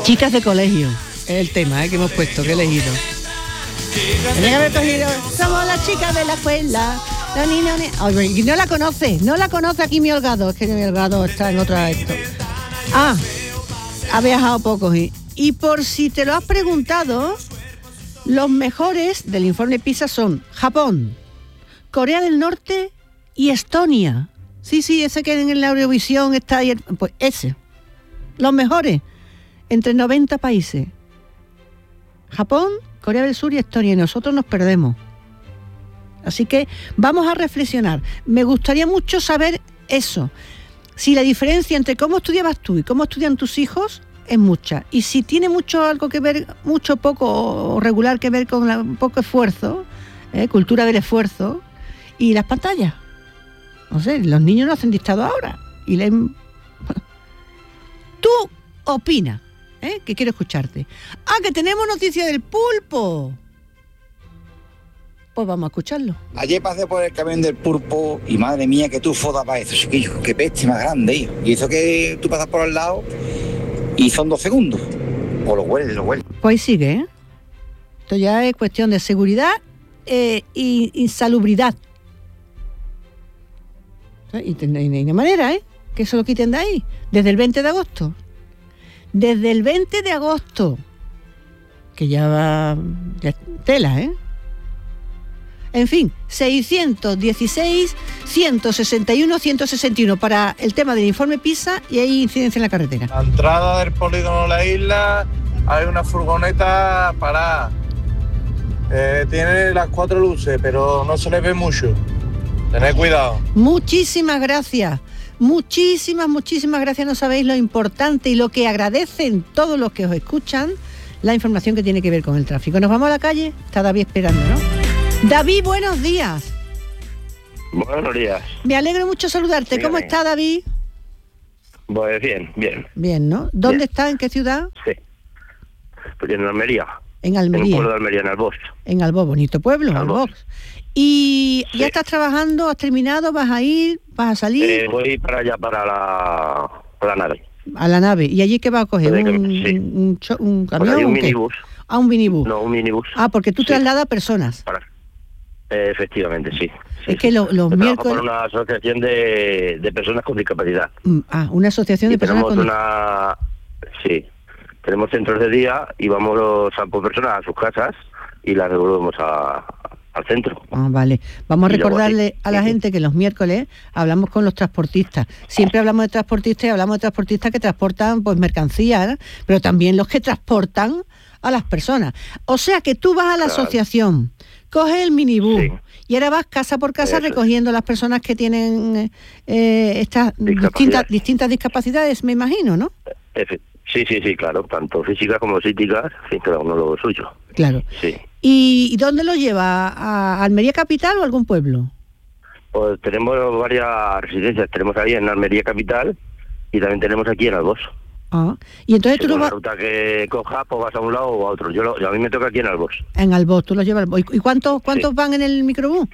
Chicas de colegio, es el tema que hemos puesto, que he elegido. Tenía que haber cogido, somos las chicas de la escuela. Y no la conoce aquí mi Holgado, es que mi Holgado está en otra esto. Ha viajado poco. Y por si te lo has preguntado, los mejores del informe PISA son Japón, Corea del Norte y Estonia. Sí, ese que en la Eurovisión está ahí, pues ese. Los mejores, entre 90 países. Japón, Corea del Sur y Estonia, y nosotros nos perdemos. Así que vamos a reflexionar. Me gustaría mucho saber eso. Si la diferencia entre cómo estudiabas tú y cómo estudian tus hijos es mucha. Y si tiene algo que ver, mucho, poco o regular que ver con poco esfuerzo, cultura del esfuerzo, y las pantallas. No sé, los niños no hacen dictado ahora. Y leen... Tú opina, que quiero escucharte. Que tenemos noticia del pulpo. Pues vamos a escucharlo. Ayer pasé por el camión del pulpo y madre mía, que tú foda para eso, chiquillo, qué peste más grande, hijo. Y eso que tú pasas por al lado y son 2 segundos. O lo hueles. Pues ahí sigue, Esto ya es cuestión de seguridad y insalubridad. Y no hay manera, que eso lo quiten de ahí. Desde el 20 de agosto. Desde el 20 de agosto. Que ya va... Ya tela, En fin, 616, 161, 161 para el tema del informe PISA y hay incidencia en la carretera. A la entrada del polígono de la isla hay una furgoneta parada. Tiene las 4 luces, pero no se le ve mucho. Tened cuidado. Muchísimas gracias. Muchísimas gracias. No sabéis lo importante y lo que agradecen todos los que os escuchan la información que tiene que ver con el tráfico. Nos vamos a la calle. Está David esperando, ¿no? David, buenos días. Buenos días. Me alegro mucho saludarte. Dígame. ¿Cómo está David? Pues bien. Bien, ¿no? ¿Dónde Bien. está? ¿En qué ciudad? Sí. Pues en Almería. En Almería. En un pueblo de Almería, en Albós. En Albós, bonito pueblo, Albós. ¿Y Sí. ya estás trabajando? ¿Has terminado? ¿Vas a ir? ¿Vas a salir? Voy para allá, para la nave. A la nave. ¿Y allí qué vas a coger? Sí. ¿Un Pues camión? hay un ¿o qué? minibús. Un minibús. No, un minibús. Porque tú Sí. trasladas personas. Efectivamente, sí. Es que los Yo trabajo miércoles... por una asociación de personas con discapacidad. Una asociación de personas tenemos con... Sí. Tenemos centros de día y vamos por personas a sus casas y las devolvemos al centro. Vale. Vamos a Y luego recordarle así. a la gente que los miércoles hablamos con los transportistas. Siempre hablamos de transportistas y hablamos de transportistas que transportan pues mercancías, pero también los que transportan a las personas. O sea que tú vas a la asociación, coges el minibús y ahora vas casa por casa recogiendo a las personas que tienen estas distintas discapacidades, me imagino, ¿no? Sí, claro, tanto físicas como psíquicas, sí, cada uno lo suyo. Claro. Sí. ¿Y dónde lo lleva? ¿A Almería capital o algún pueblo? Pues tenemos varias residencias, tenemos ahí en Almería capital y también tenemos aquí en Albós. Y entonces tú lo la vas... ruta que cojas, pues vas a un lado o a otro. A mí me toca aquí en Albós. En Albós, tú lo llevas al Albós. ¿Y cuántos van en el microbús?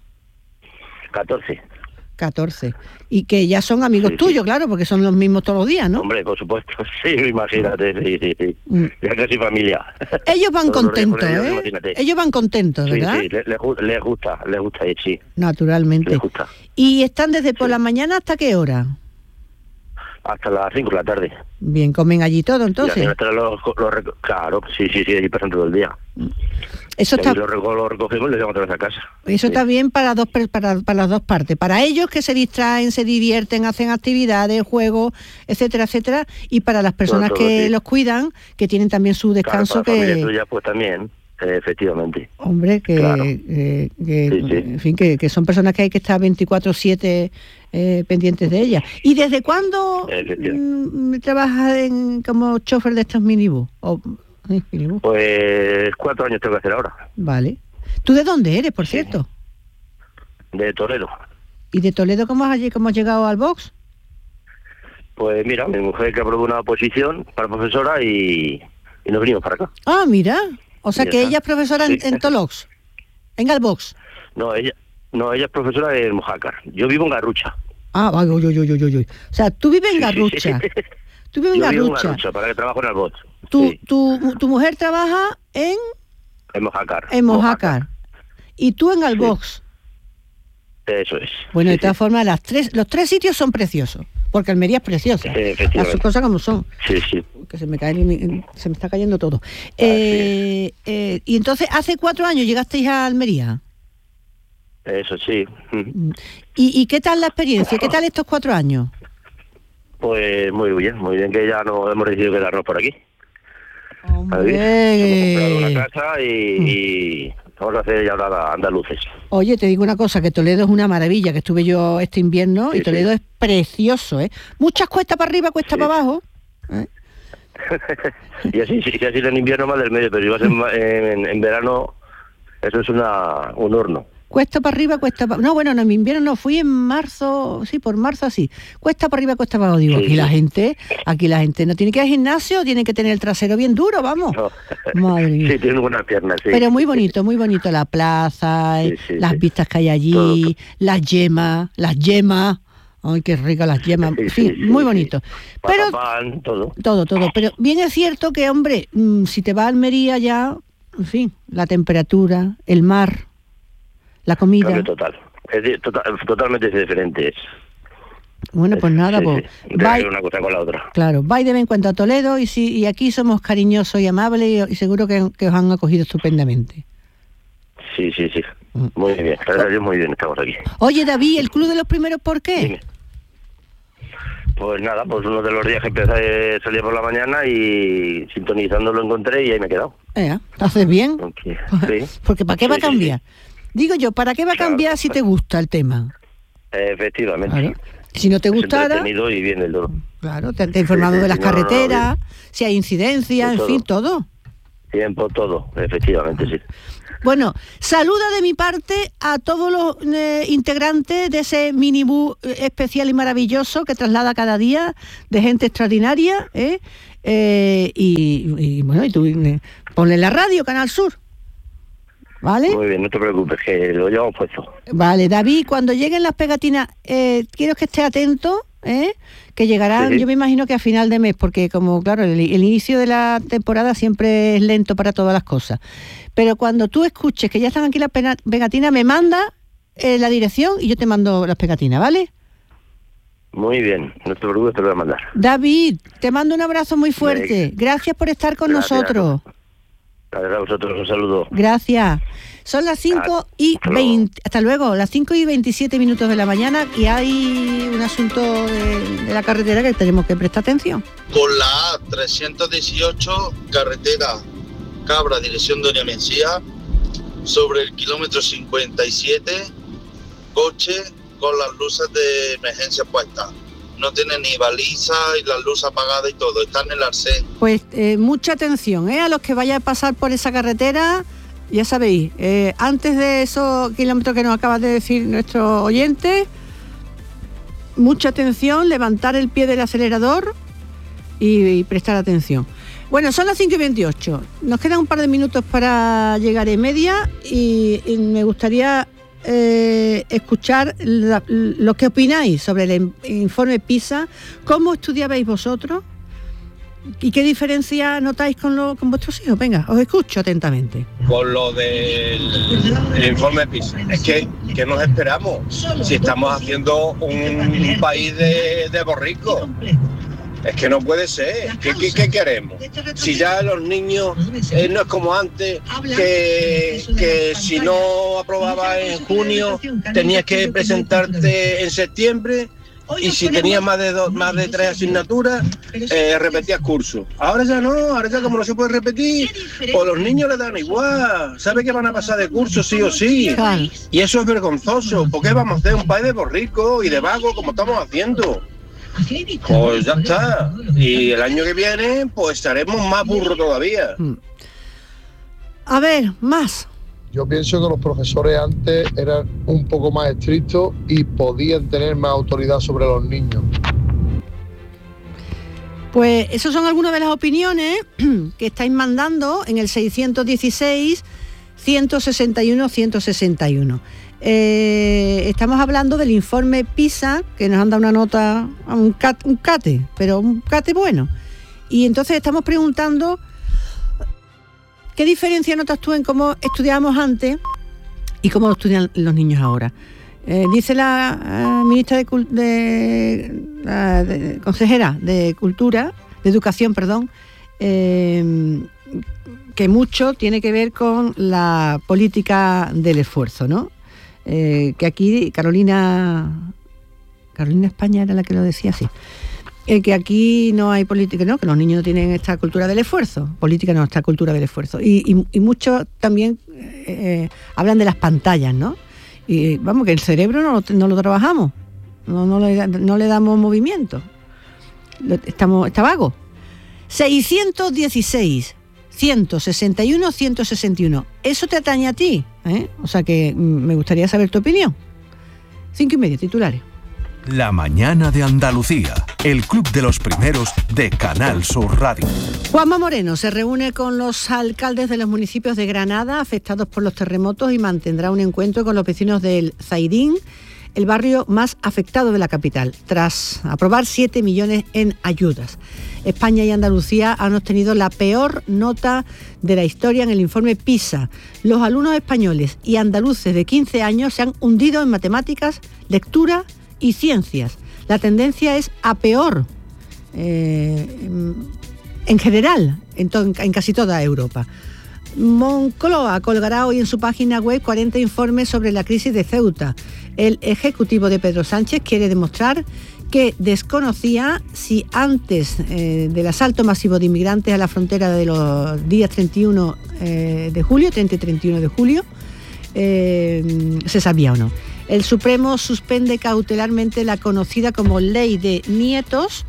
14. Y que ya son amigos tuyos, claro, porque son los mismos todos los días, ¿no? Hombre, por supuesto, sí, imagínate, sí. Ya casi familia. Ellos van Todos los días contentos, con ellos, imagínate. Ellos van contentos, ¿verdad? Sí, les gusta ir, sí. Naturalmente. Les gusta. ¿Y están desde por la mañana hasta qué hora? Hasta las 5 de la tarde. Bien, comen allí todo, entonces. Claro, sí, allí pasan todo el día. Eso está... Lo recogemos y les llevamos otra vez a casa. Eso está bien para las dos partes. Para ellos que se distraen, se divierten, hacen actividades, juegos, etcétera, etcétera. Y para las personas que los cuidan, que tienen también su descanso. Claro, para la familia tuya, pues también, efectivamente. Hombre, en fin, que son personas que hay que estar 24/7 pendientes de ellas. ¿Y desde cuándo trabajas como chofer de estos minibús? Pues 4 años tengo que hacer ahora. Vale. ¿Tú de dónde eres, por cierto? De Toledo. ¿Y de Toledo cómo has llegado al box? Pues mira, mi mujer que aprobó una oposición para profesora y nos venimos para acá. Mira. O sea que ella es profesora en Tolox, en Albox. No, ella es profesora en Mojácar. Yo vivo en Garrucha. O sea, tú vives en Garrucha. Tú vives en Garrucha. Para que trabajo en Albós. tu mujer trabaja en Mojácar. En Mojácar. Y tú en Albox. Sí. Eso es. Bueno, de todas formas, los tres sitios son preciosos, porque Almería es preciosa. Las cosas como son. Sí. Que se me está cayendo todo. Y entonces, hace 4 años llegasteis a Almería. Eso sí. ¿Y qué tal la experiencia? ¿Qué tal estos 4 años? Pues muy bien que ya nos hemos decidido quedarnos por aquí. Hombre. Hemos comprado una casa y vamos a hacer ya ahora andaluces. Oye, te digo una cosa, que Toledo es una maravilla, que estuve yo este invierno y Toledo es precioso, ¿eh? Muchas cuestas para arriba, cuestas para abajo. Y así en invierno más del medio, pero si vas en verano, eso es un horno. Cuesta para arriba, cuesta para... No, bueno, no, en invierno no, fui en marzo, sí, por marzo así. Cuesta para arriba, cuesta para abajo. Digo, aquí la gente no tiene que ir al gimnasio, tiene que tener el trasero bien duro, vamos. No. Madre mía. Sí, tiene buenas piernas, sí. Pero muy bonito la plaza, las vistas que hay allí, todo. Las yemas. Ay, qué rica las yemas. En fin, muy bonito. Pero pan, todo. Pero bien es cierto que, hombre, si te vas a Almería ya, en fin, la temperatura, el mar, la comida. Cambio total. Es totalmente diferente. Bueno, pues nada, pues vai una cosa con la otra. Claro, vais de vez en cuando a Toledo y aquí somos cariñosos y amables y seguro que os han acogido estupendamente. Sí. Muy bien, gracias a Dios, muy bien, estamos aquí. Oye, David, ¿el Club de los Primeros por qué? Dime. Pues nada, pues uno de los días que empecé salía por la mañana y sintonizando lo encontré y ahí me he quedado. ¿Haces bien? Okay. Sí. Porque ¿para qué va a cambiar? Sí. Digo yo, ¿para qué va a cambiar si te gusta el tema? Efectivamente. Claro. Si no te gustara... Es entretenido y bien el todo. Claro, te he informado de las carreteras, si hay incidencias, en fin, todo. Tiempo, todo, efectivamente, sí. Bueno, saluda de mi parte a todos los integrantes de ese minibús especial y maravilloso que traslada cada día de gente extraordinaria, y bueno, y tú ponle la radio, Canal Sur, ¿vale? Muy bien, no te preocupes, que lo llevamos puesto. Vale, David, cuando lleguen las pegatinas, quiero que estés atento, que llegarán, sí. Yo me imagino que a final de mes, porque como claro, el inicio de la temporada siempre es lento para todas las cosas. Pero cuando tú escuches que ya están aquí las pegatinas, me manda la dirección y yo te mando las pegatinas, ¿vale? Muy bien, no te preocupes, te lo voy a mandar. David, te mando un abrazo muy fuerte. Gracias por estar con nosotros. Gracias a vosotros, un saludo. Gracias. Son las 5:20, hasta luego, las 5:27 de la mañana y hay un asunto de la carretera que tenemos que prestar atención. Por la A318, carretera Cabra, dirección Doña Mencía, sobre el kilómetro 57, coche con las luces de emergencia puestas. No tiene ni baliza y las luces apagadas y todo, está en el arcén. Pues mucha atención, a los que vayan a pasar por esa carretera, ya sabéis, antes de esos kilómetros que nos acaba de decir nuestro oyente, mucha atención, levantar el pie del acelerador y prestar atención. Bueno, son las 5:28, nos quedan un par de minutos para llegar a media y me gustaría escuchar lo que opináis sobre el informe PISA, cómo estudiabais vosotros y qué diferencia notáis con vuestros hijos. Venga, os escucho atentamente. Con lo del informe PISA, es que nos esperamos si estamos haciendo un país de borricos. Es que no puede ser. ¿Qué queremos? Si ya los niños no es como antes, que si no aprobabas en junio tenías que presentarte en septiembre y si tenías más de 3 asignaturas repetías curso. Ahora ya no, ahora ya como no se puede repetir, pues los niños les dan igual. ¿Sabe que van a pasar de curso sí o sí? Y eso es vergonzoso. ¿Por qué vamos a hacer un país de borricos y de vagos como estamos haciendo? Pues ya está. Y el año que viene pues estaremos más burros todavía. A ver, más. Yo pienso que los profesores antes eran un poco más estrictos y podían tener más autoridad sobre los niños. Pues esas son algunas de las opiniones que estáis mandando en el 616 161 161. Estamos hablando del informe PISA, que nos han dado una nota, un cate, pero un cate bueno. Y entonces estamos preguntando, ¿qué diferencia notas tú en cómo estudiábamos antes y cómo lo estudian los niños ahora? Dice la ministra consejera de Cultura, de Educación, perdón, que mucho tiene que ver con la política del esfuerzo, ¿no? Que aquí Carolina España era la que lo decía, sí. Que aquí no hay política, ¿no? Que los niños no tienen esta cultura del esfuerzo. Política no, esta cultura del esfuerzo. Y muchos también hablan de las pantallas, ¿no? Y vamos, que el cerebro no lo trabajamos, no le damos movimiento. Está vago. 616, 161, 161. Eso te atañe a ti, ¿eh? O sea que me gustaría saber tu opinión. 5:30, titulares. La mañana de Andalucía, el club de los primeros de Canal Sur Radio. Juanma Moreno se reúne con los alcaldes de los municipios de Granada afectados por los terremotos y mantendrá un encuentro con los vecinos del Zaidín, el barrio más afectado de la capital, tras aprobar 7 millones en ayudas. España y Andalucía han obtenido la peor nota de la historia en el informe PISA. Los alumnos españoles y andaluces de 15 años se han hundido en matemáticas, lectura y ciencias. La tendencia es a peor en general, en casi toda Europa. Moncloa colgará hoy en su página web 40 informes sobre la crisis de Ceuta. El ejecutivo de Pedro Sánchez quiere demostrar que desconocía si antes del asalto masivo de inmigrantes a la frontera de los días 30 y 31 de julio, se sabía o no. El Supremo suspende cautelarmente la conocida como Ley de Nietos.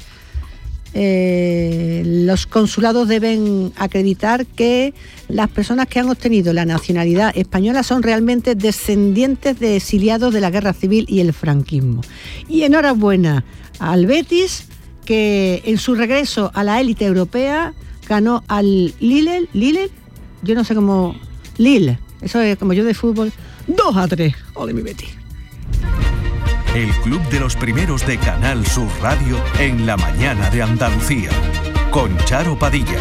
Los consulados deben acreditar que las personas que han obtenido la nacionalidad española son realmente descendientes de exiliados de la Guerra Civil y el franquismo. Y enhorabuena al Betis, que en su regreso a la élite europea ganó al Lille, yo no sé cómo, Lille, eso es como yo de fútbol, 2-3, ole mi Betis. El club de los primeros de Canal Sur Radio en la mañana de Andalucía, con Charo Padilla.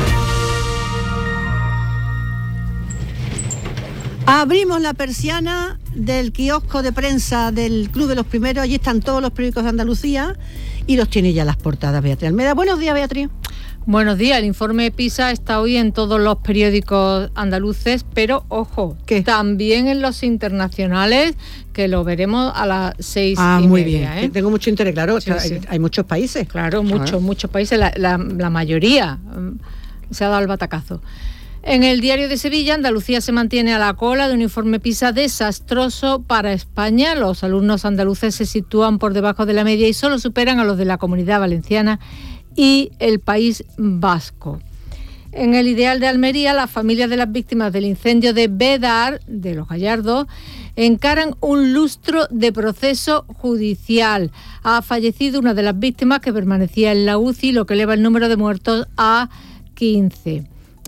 Abrimos la persiana del kiosco de prensa del Club de los Primeros. Allí están todos los periódicos de Andalucía y los tiene ya las portadas Beatriz Almeda. Buenos días, Beatriz. Buenos días. El informe PISA está hoy en todos los periódicos andaluces, pero ojo, ¿qué? También en los internacionales, que lo veremos a las 6:30. Muy bien. Tengo mucho interés, claro. Sí. Hay muchos países. Claro, muchos países. La mayoría se ha dado el batacazo. En el Diario de Sevilla, Andalucía se mantiene a la cola de un informe PISA desastroso para España. Los alumnos andaluces se sitúan por debajo de la media y solo superan a los de la Comunidad Valenciana y el País Vasco. En el Ideal de Almería, las familias de las víctimas del incendio de Bedar, de Los Gallardos, encaran un lustro de proceso judicial. Ha fallecido una de las víctimas que permanecía en la UCI, lo que eleva el número de muertos a 15.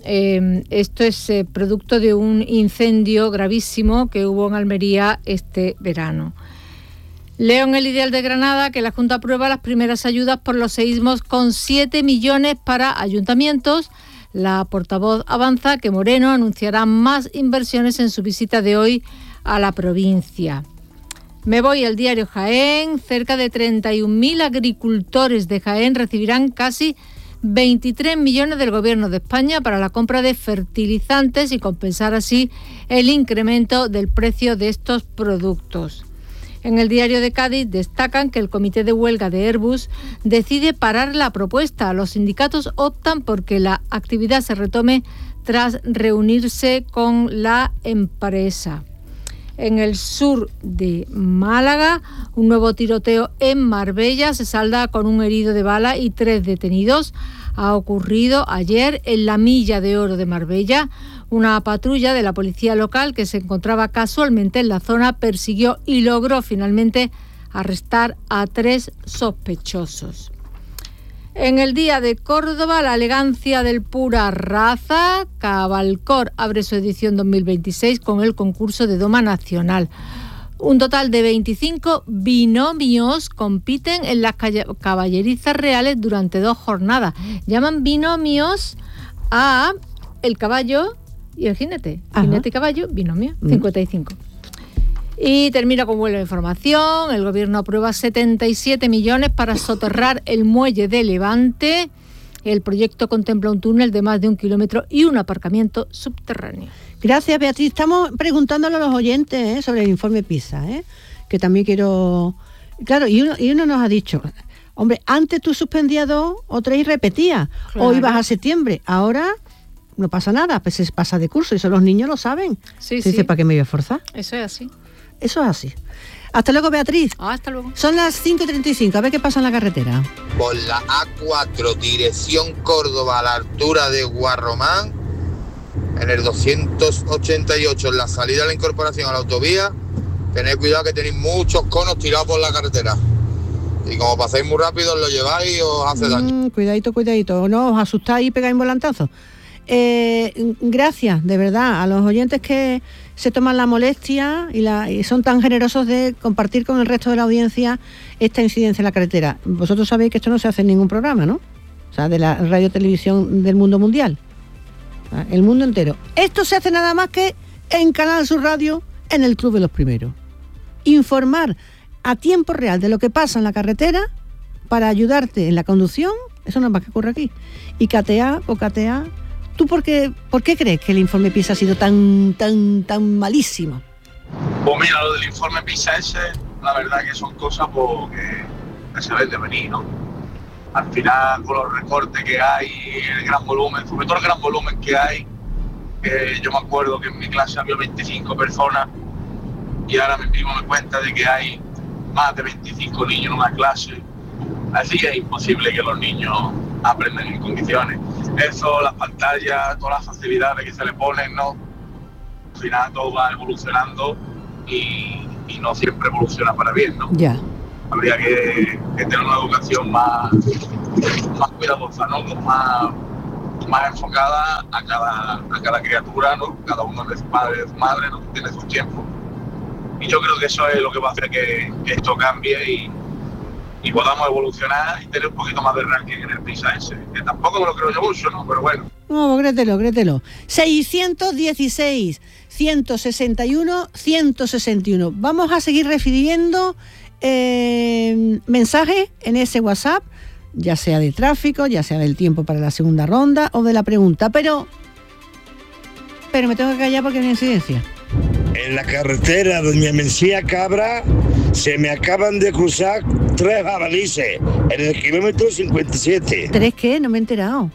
Esto es producto de un incendio gravísimo que hubo en Almería este verano. Leo en el Ideal de Granada que la Junta aprueba las primeras ayudas por los seísmos con 7 millones para ayuntamientos. La portavoz avanza que Moreno anunciará más inversiones en su visita de hoy a la provincia. Me voy al diario Jaén. Cerca de 31.000 agricultores de Jaén recibirán casi 23 millones del Gobierno de España para la compra de fertilizantes y compensar así el incremento del precio de estos productos. En el diario de Cádiz destacan que el comité de huelga de Airbus decide parar la propuesta. Los sindicatos optan porque la actividad se retome tras reunirse con la empresa. En el sur de Málaga, un nuevo tiroteo en Marbella se salda con un herido de bala y 3 detenidos. Ha ocurrido ayer en la Milla de Oro de Marbella. Una patrulla de la policía local que se encontraba casualmente en la zona persiguió y logró finalmente arrestar a 3 sospechosos. En el Día de Córdoba, la elegancia del pura raza. Cabalcor abre su edición 2026 con el concurso de Doma Nacional. Un total de 25 binomios compiten en las caballerizas reales durante 2 jornadas. Llaman binomios a el caballo y el jinete. Ajá. Jinete y caballo, binomio, 55. Y termina con vuelo de información. El gobierno aprueba 77 millones para soterrar el muelle de Levante. El proyecto contempla un túnel de más de 1 kilómetro y un aparcamiento subterráneo. Gracias, Beatriz. Estamos preguntándole a los oyentes sobre el informe PISA, que también quiero... Claro, y uno nos ha dicho, hombre, antes tú suspendías 2 o 3 y repetías, Claro. o ibas a septiembre. Ahora no pasa nada, pues se pasa de curso, y eso los niños lo saben. Sí, Se dice, ¿para qué me voy a esforzar? Eso es así. Eso es así. Hasta luego, Beatriz. Hasta luego. Son las 5:35, a ver qué pasa en la carretera. Por la A4, dirección Córdoba, a la altura de Guarromán, en el 288, en la salida de la incorporación a la autovía, tened cuidado que tenéis muchos conos tirados por la carretera. Y como pasáis muy rápido, os lo lleváis y os hace daño. Cuidadito, no os asustáis y pegáis volantazos. Gracias, de verdad, a los oyentes que se toman la molestia y son tan generosos de compartir con el resto de la audiencia esta incidencia en la carretera. Vosotros sabéis que esto no se hace en ningún programa, ¿no? O sea, de la radio televisión del mundo mundial. El mundo entero. Esto se hace nada más que en Canal Sur Radio, en el Club de los Primeros. Informar a tiempo real de lo que pasa en la carretera para ayudarte en la conducción, eso no es más que ocurre aquí. Y catear. ¿Tú por qué crees que el informe PISA ha sido tan malísimo? Pues mira, lo del informe PISA ese, la verdad que son cosas que se ven de venir, ¿no? Al final, con los recortes que hay, el gran volumen, sobre todo el gran volumen que hay, yo me acuerdo que en mi clase había 25 personas y ahora mi primo me cuenta de que hay más de 25 niños en una clase. Así que es imposible que los niños aprendan en condiciones. Eso, las pantallas, todas las facilidades que se le ponen, ¿no? Al final todo va evolucionando y no siempre evoluciona para bien, ¿no? Ya. Habría que tener una educación más cuidadosa, ¿no? Más enfocada a cada criatura, ¿no? Cada uno de sus padres, de su madre, ¿no? Tiene sus tiempos. Y yo creo que eso es lo que va a hacer que esto cambie y podamos evolucionar y tener un poquito más de ranking en el PISA ese. Que tampoco me lo creo yo mucho, ¿no? Pero bueno. No, créetelo. 616, 161, 161. Vamos a seguir recibiendo mensajes en ese WhatsApp, ya sea de tráfico, ya sea del tiempo para la segunda ronda o de la pregunta. Pero me tengo que callar porque hay una incidencia. En la carretera Doña Mencía Cabra se me acaban de cruzar 3 jabalices en el kilómetro 57. ¿3 qué? No me he enterado.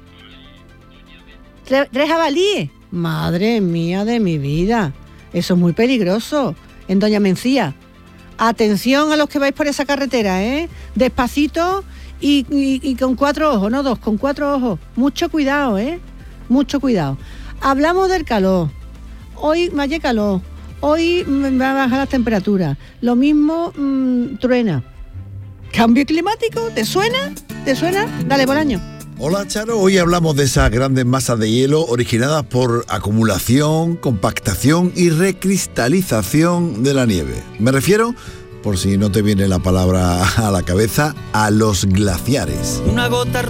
¿3 jabalíes? Madre mía de mi vida. Eso es muy peligroso. En Doña Mencía. Atención a los que vais por esa carretera, despacito y con 4 ojos, no 2, con 4 ojos. Mucho cuidado, mucho cuidado. Hablamos del calor. Hoy me hace calor. Hoy me va a bajar las temperaturas. Lo mismo truena. ¿Cambio climático? ¿Te suena? Dale, Bolaño. Hola, Charo. Hoy hablamos de esas grandes masas de hielo originadas por acumulación, compactación y recristalización de la nieve. Me refiero, por si no te viene la palabra a la cabeza, a los glaciares. Una gota